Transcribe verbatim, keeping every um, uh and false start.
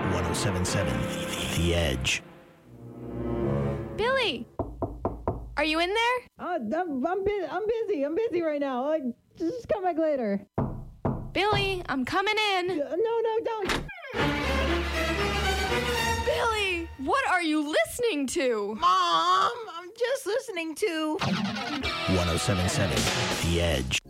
ten seventy-seven The Edge. Billy! Are you in there? Uh, I'm, I'm, bu- I'm busy. I'm busy right now. Like, just come back later. Billy, I'm coming in. Uh, no, no, don't. Billy, what are you listening to? Mom, I'm just listening to ten seventy-seven The Edge.